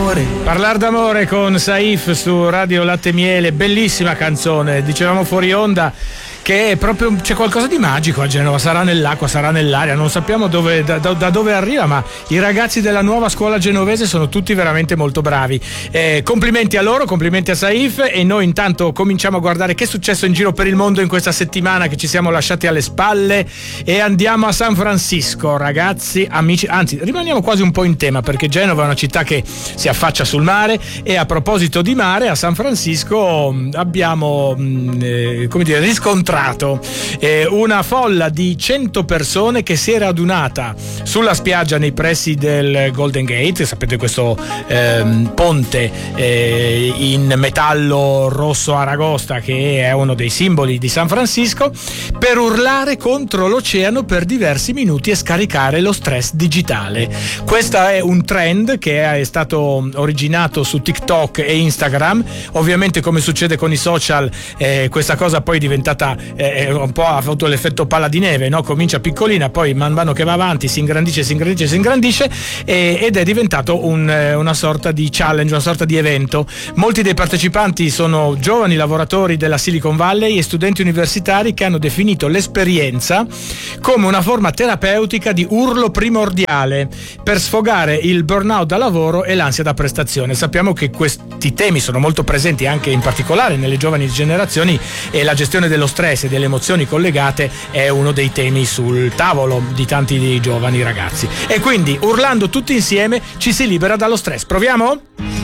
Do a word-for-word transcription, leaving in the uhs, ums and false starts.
d'amore. Parlar d'amore con Saif su Radio Latte Miele, bellissima canzone. Dicevamo fuori onda che è proprio, c'è qualcosa di magico a Genova, sarà nell'acqua, sarà nell'aria, non sappiamo dove, da, da, da dove arriva, ma i ragazzi della nuova scuola genovese sono tutti veramente molto bravi. Eh, complimenti a loro, complimenti a Saif, e noi intanto cominciamo a guardare che è successo in giro per il mondo in questa settimana che ci siamo lasciati alle spalle, e andiamo a San Francisco, ragazzi, amici, anzi rimaniamo quasi un po' in tema perché Genova è una città che si affaccia sul mare, e a proposito di mare, a San Francisco abbiamo eh, come dire, riscontrato Eh, una folla di cento persone che si era adunata sulla spiaggia nei pressi del Golden Gate, sapete, questo ehm, ponte eh, in metallo rosso aragosta che è uno dei simboli di San Francisco, per urlare contro l'oceano per diversi minuti e scaricare lo stress digitale. Questo è un trend che è stato originato su TikTok e Instagram. Ovviamente, come succede con i social, eh, questa cosa poi è diventata Eh, un po' ha avuto l'effetto palla di neve, no? Comincia piccolina, poi man mano che va avanti si ingrandisce, si ingrandisce, si ingrandisce e, ed è diventato un, una sorta di challenge, una sorta di evento. Molti dei partecipanti sono giovani lavoratori della Silicon Valley e studenti universitari che hanno definito l'esperienza come una forma terapeutica di urlo primordiale per sfogare il burnout da lavoro e l'ansia da prestazione. Sappiamo che questi temi sono molto presenti anche in particolare nelle giovani generazioni, e la gestione dello stress e delle emozioni collegate è uno dei temi sul tavolo di tanti di giovani ragazzi, e quindi urlando tutti insieme ci si libera dallo stress. Proviamo?